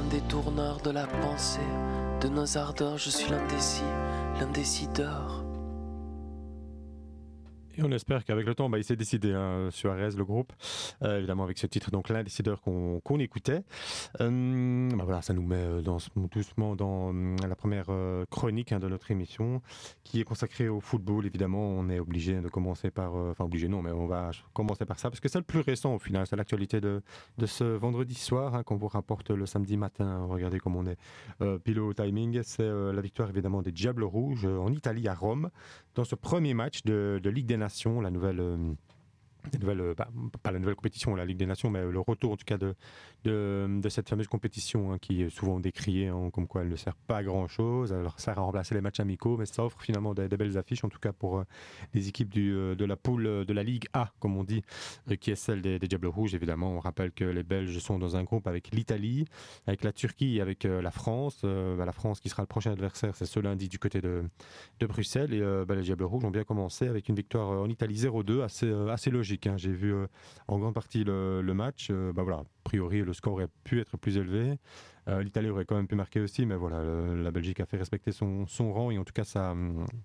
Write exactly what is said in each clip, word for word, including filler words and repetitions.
un détourneur de la pensée, de nos ardeurs, je suis l'indécis, l'indécideur. Et on espère qu'avec le temps, bah, il s'est décidé, hein, Suarez, le groupe, euh, évidemment avec ce titre, donc l'indécideur qu'on, qu'on écoutait. Euh, bah voilà, ça nous met dans, doucement dans la première euh, chronique hein, de notre émission, qui est consacrée au football. Évidemment, on est obligé de commencer par, euh, enfin obligé non, mais on va commencer par ça, parce que c'est le plus récent au final, c'est l'actualité de, de ce vendredi soir, hein, qu'on vous rapporte le samedi matin. Regardez comme on est euh, pile au timing. C'est euh, la victoire évidemment des Diables Rouges euh, en Italie, à Rome, dans ce premier match de, de Ligue des Nations, la nouvelle, euh, la nouvelle euh, bah, pas la nouvelle compétition, la Ligue des Nations, mais le retour en tout cas de, de, de cette fameuse compétition hein, qui est souvent décriée hein, comme quoi elle ne sert pas à grand chose. Alors ça sert à remplacer les matchs amicaux, mais ça offre finalement des, des belles affiches, en tout cas pour euh, les équipes du, euh, de la poule euh, de la Ligue A, comme on dit, euh, qui est celle des, des Diables Rouges. Évidemment, on rappelle que les Belges sont dans un groupe avec l'Italie, avec la Turquie et avec euh, la France. Euh, bah, la France qui sera le prochain adversaire, c'est ce lundi du côté de, de Bruxelles. Et euh, bah, les Diables Rouges ont bien commencé avec une victoire euh, en Italie zéro deux, assez, euh, assez logique. Hein. J'ai vu euh, en grande partie le, le match. Euh, bah, voilà, a priori, le score aurait pu être plus élevé. Euh, L'Italie aurait quand même pu marquer aussi, mais voilà, le, la Belgique a fait respecter son, son rang et en tout cas sa,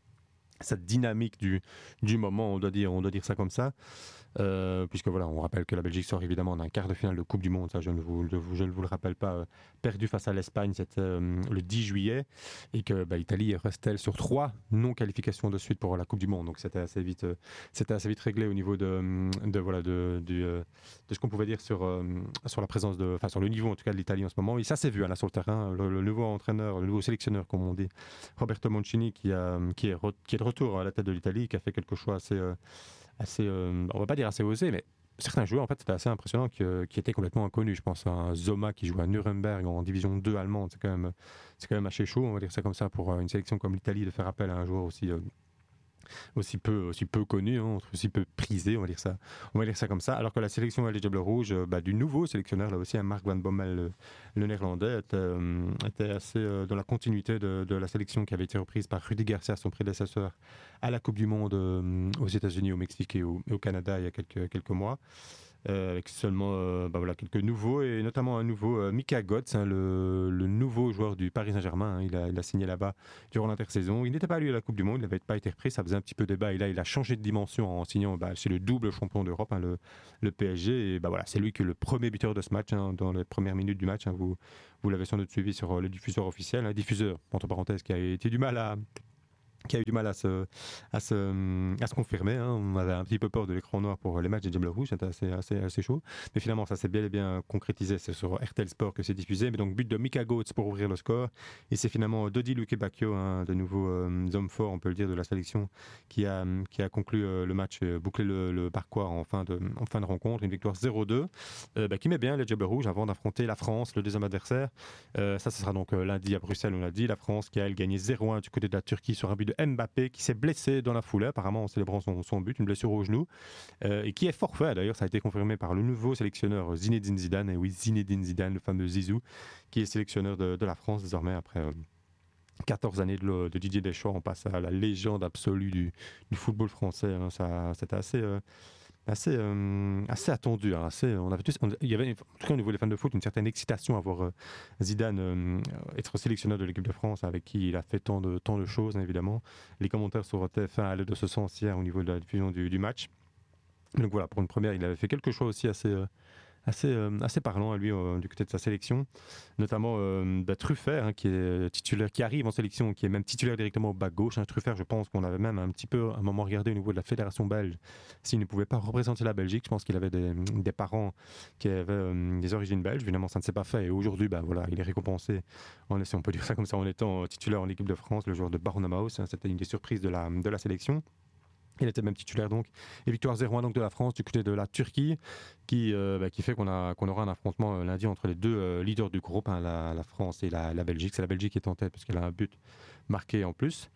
sa dynamique du, du moment, on doit dire, on doit dire ça comme ça. Euh, puisque voilà, on rappelle que la Belgique sort évidemment d'un quart de finale de Coupe du Monde, ça je ne vous, je ne vous le rappelle pas, euh, perdu face à l'Espagne, c'était euh, le dix juillet, et que bah, l'Italie reste-t-elle sur trois non-qualifications de suite pour la Coupe du Monde, donc c'était assez vite, euh, c'était assez vite réglé au niveau de, de voilà de, de, euh, de ce qu'on pouvait dire sur, euh, sur la présence de, enfin sur le niveau en tout cas de l'Italie en ce moment, et ça s'est vu hein, là sur le terrain, le, le nouveau entraîneur, le nouveau sélectionneur comme on dit, Roberto Mancini qui, a, qui, est, re, qui est de retour à la tête de l'Italie, qui a fait quelque chose assez euh, assez, euh, on va pas dire assez osé, mais certains joueurs en fait c'était assez impressionnant qui, euh, qui étaient complètement inconnus. Je pense à un Zoma qui joue à Nuremberg en division deux allemande, c'est quand même c'est quand même assez chaud, on va dire ça comme ça, pour une sélection comme l'Italie de faire appel à un joueur aussi euh, aussi peu aussi peu connu, hein, aussi peu prisé, on va dire ça on va dire ça comme ça, alors que la sélection des Diables Rouges euh, bah, du nouveau sélectionneur là aussi, hein, Mark van Bommel, le, le néerlandais, était, euh, était assez euh, dans la continuité de, de la sélection qui avait été reprise par Rudy Garcia, son prédécesseur à la Coupe du Monde euh, aux États-Unis, au Mexique et au, et au Canada il y a quelques, quelques mois. Euh, avec seulement euh, bah voilà, quelques nouveaux, et notamment un nouveau euh, Mika Götze, hein, le, le nouveau joueur du Paris Saint-Germain. Hein, il, a, il a signé là-bas durant l'intersaison. Il n'était pas lui à la Coupe du Monde, il n'avait pas été repris, ça faisait un petit peu débat, et là il a changé de dimension en signant bah, chez le double champion d'Europe, hein, le, le P S G, et bah, voilà, c'est lui qui est le premier buteur de ce match, hein, dans les premières minutes du match. Hein, vous, vous l'avez sans doute suivi sur euh, le diffuseur officiel, un hein, diffuseur entre parenthèses qui a été du mal à qui a eu du mal à se, à se, à se confirmer. Hein. On avait un petit peu peur de l'écran noir pour les matchs des Diables Rouges, c'était assez, assez, assez chaud. Mais finalement, ça s'est bien et bien concrétisé. C'est sur R T L Sport que c'est diffusé. Mais donc, but de Mika Götze pour ouvrir le score. Et c'est finalement Dodi Lukebakio, un de nouveaux euh, hommes forts, on peut le dire, de la sélection, qui a, qui a conclu euh, le match, euh, bouclé le, le parcours en fin, de, en fin de rencontre. Une victoire zéro deux, euh, bah, qui met bien les Diables Rouges avant d'affronter la France, le deuxième adversaire. Euh, ça, ce sera donc euh, lundi à Bruxelles, on l'a dit. La France qui a, elle, gagné zéro un du côté de la Turquie sur un but de Mbappé, qui s'est blessé dans la foulée, apparemment en célébrant son, son but, une blessure au genou, euh, et qui est forfait. D'ailleurs, ça a été confirmé par le nouveau sélectionneur Zinedine Zidane, et oui, Zinedine Zidane, le fameux Zizou, qui est sélectionneur de, de la France désormais après euh, quatorze années de, le, de Didier Deschamps. On passe à la légende absolue du, du football français. Hein. Ça, c'était assez... Euh, assez, euh, assez attendu. Hein, assez, on avait tous, on, il y avait, en tout cas au niveau des fans de foot, une certaine excitation à voir euh, Zidane euh, être sélectionneur de l'équipe de France, avec qui il a fait tant de, tant de choses, hein, évidemment. Les commentaires sur T F un allaient de ce sens hier au niveau de la diffusion du, du match. Donc voilà, pour une première, il avait fait quelque chose aussi assez... Euh, Assez, euh, assez parlant à lui euh, du côté de sa sélection, notamment euh, bah, Truffert, hein, qui est titulaire, qui arrive en sélection, qui est même titulaire directement au back gauche. Hein. Truffert, je pense qu'on avait même un petit peu à un moment regardé au niveau de la fédération belge s'il ne pouvait pas représenter la Belgique. Je pense qu'il avait des, des parents qui avaient euh, des origines belges. Évidemment, ça ne s'est pas fait, et aujourd'hui, bah, voilà, il est récompensé, en, si on peut dire ça comme ça, en étant titulaire en équipe de France, le joueur de Barnamaus. Hein, c'était une des surprises de la, de la sélection. Il était même titulaire donc. Et victoire zéro un donc de la France du côté de la Turquie, qui, euh, bah, qui fait qu'on, a, qu'on aura un affrontement euh, lundi entre les deux euh, leaders du groupe, hein, la, la France et la, la Belgique. C'est la Belgique qui est en tête parce qu'elle a un but marqué en plus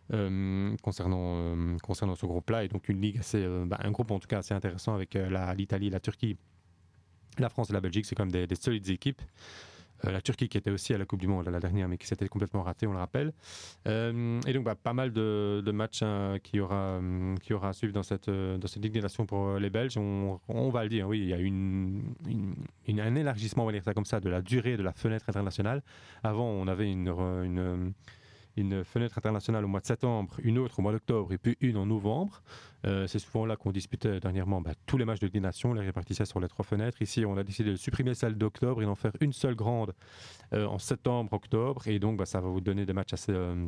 euh, concernant, euh, concernant ce groupe-là. Et donc une ligue assez, euh, bah, un groupe en tout cas assez intéressant avec euh, la, l'Italie, la Turquie, la France et la Belgique. C'est quand même des, des solides équipes. Euh, la Turquie qui était aussi à la Coupe du Monde la dernière, mais qui s'était complètement ratée, on le rappelle. Euh, et donc, bah, pas mal de, de matchs hein, qui, aura, um, qui aura à suivre dans cette, euh, dans cette Ligue des Nations pour les Belges. On, on va le dire, oui, il y a une, une, une, un élargissement, on va dire ça comme ça, de la durée de la fenêtre internationale. Avant, on avait une... une une fenêtre internationale au mois de septembre, une autre au mois d'octobre et puis une en novembre. Euh, c'est souvent là qu'on disputait dernièrement bah, tous les matchs de Ligue des Nations, les répartissait sur les trois fenêtres. Ici, on a décidé de supprimer celle d'octobre et d'en faire une seule grande euh, en septembre, octobre. Et donc, bah, ça va vous donner des matchs assez... Euh,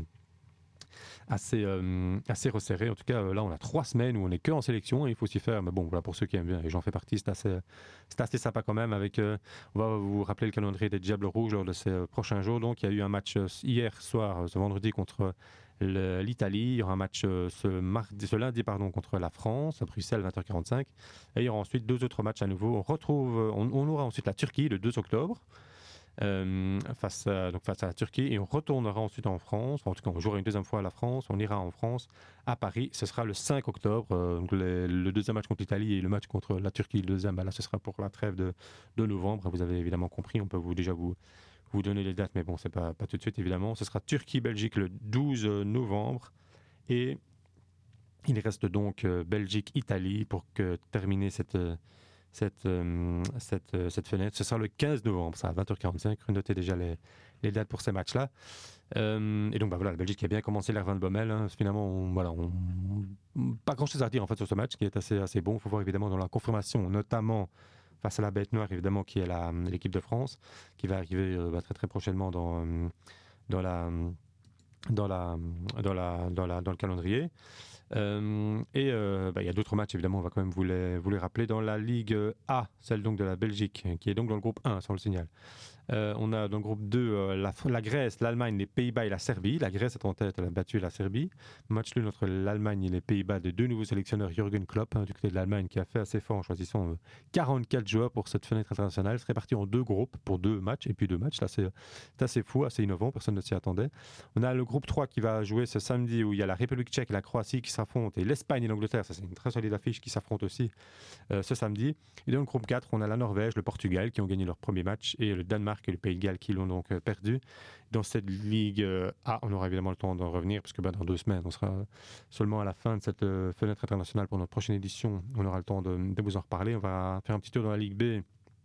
assez, euh, assez resserré. En tout cas, euh, là, on a trois semaines où on n'est que en sélection et il faut s'y faire. Mais bon, voilà, pour ceux qui aiment bien, et j'en fais partie, c'est assez, c'est assez sympa quand même. Avec, euh, on va vous rappeler le calendrier des Diables Rouges lors de ces euh, prochains jours. Donc, il y a eu un match euh, hier soir, euh, ce vendredi, contre le, l'Italie. Il y aura un match euh, ce, mardi, ce lundi pardon, contre la France, à Bruxelles, vingt heures quarante-cinq. Et il y aura ensuite deux autres matchs à nouveau. On, retrouve, on, on aura ensuite la Turquie le deux octobre. Euh, face, à, donc face à la Turquie et on retournera ensuite en France, enfin, en tout cas on jouera une deuxième fois à la France, on ira en France à Paris, ce sera le cinq octobre, euh, donc les, le deuxième match contre l'Italie et le match contre la Turquie, le deuxième, bah là ce sera pour la trêve de, de novembre, vous avez évidemment compris, on peut vous, déjà vous, vous donner les dates, mais bon c'est pas, pas tout de suite évidemment, ce sera Turquie-Belgique le douze novembre et il reste donc euh, Belgique-Italie pour que, terminer cette... Euh, Cette, euh, cette, euh, cette fenêtre. Ce sera le quinze novembre, ça, à vingt heures quarante-cinq. Notez déjà les, les dates pour ces matchs-là. Euh, et donc, bah, voilà, la Belgique qui a bien commencé l'R vingt de Bommel. Hein. Finalement, on, voilà, on, pas grand-chose à dire en fait, sur ce match qui est assez, assez bon. Il faut voir évidemment dans la confirmation, notamment face à la bête noire, évidemment, qui est la, l'équipe de France, qui va arriver euh, bah, très très prochainement dans, dans, la, dans, la, dans, la, dans, la, dans le calendrier. Euh, et euh, bah, il y a d'autres matchs, évidemment, on va quand même vous les, vous les rappeler. Dans la Ligue A, celle donc de la Belgique, qui est donc dans le groupe un, sans le signal. Euh, on a dans le groupe deux euh, la, la Grèce, l'Allemagne, les Pays-Bas et la Serbie. La Grèce est en tête, elle a battu la Serbie. Match nul entre l'Allemagne et les Pays-Bas de deux nouveaux sélectionneurs, Jürgen Klopp, hein, du côté de l'Allemagne, qui a fait assez fort en choisissant euh, quarante-quatre joueurs pour cette fenêtre internationale. C'est réparti en deux groupes pour deux matchs, et puis deux matchs. Là, c'est, c'est assez fou, assez innovant, personne ne s'y attendait. On a le groupe trois qui va jouer ce samedi, où il y a la République tchèque et la Croatie qui s'affrontent, et l'Espagne et l'Angleterre, ça c'est une très solide affiche, qui s'affrontent aussi euh, ce samedi. Et dans le groupe quatre, on a la Norvège, le Portugal, qui ont gagné leur premier match, et le Danemark et le Pays de Galles qui l'ont donc euh, perdu. Dans cette Ligue euh, A, on aura évidemment le temps d'en revenir, parce que bah, dans deux semaines, on sera seulement à la fin de cette euh, fenêtre internationale pour notre prochaine édition. On aura le temps de, de vous en reparler. On va faire un petit tour dans la Ligue B.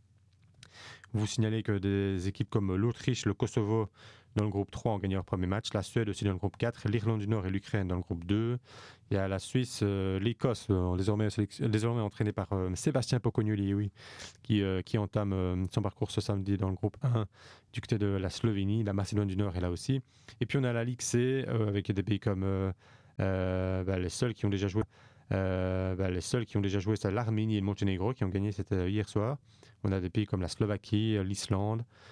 Vous signalez que des équipes comme l'Autriche, le Kosovo, dans le groupe trois ont gagné leur premier match. La Suède aussi dans le groupe quatre. L'Irlande du Nord et l'Ukraine dans le groupe deux. Il y a la Suisse, euh, l'Écosse, euh, désormais, désormais entraînée par euh, Sébastien Pocognoli, oui, qui, euh, qui entame euh, son parcours ce samedi dans le groupe un du côté de la Slovénie. La Macédoine du Nord est là aussi. Et puis on a la Ligue C euh, avec des pays comme euh, euh, bah, les seuls qui ont déjà joué. Euh, bah, les seuls qui ont déjà joué, c'est l'Arménie et le Monténégro qui ont gagné, c'était hier soir. On a des pays comme la Slovaquie, l'Islande,